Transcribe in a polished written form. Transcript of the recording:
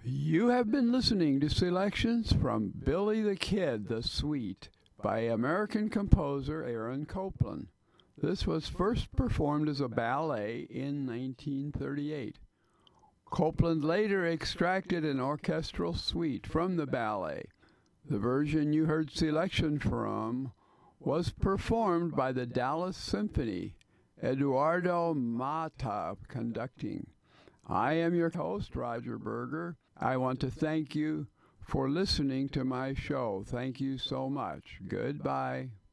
You have been listening to selections from Billy the Kid, the Sweet by American composer Aaron Copland. This was first performed as a ballet in 1938. Copland later extracted an orchestral suite from the ballet. The version you heard selection from was performed by the Dallas Symphony, Eduardo Mata conducting. I am your host, Roger Berger. I want to thank you for listening to my show. Thank you so much. Goodbye.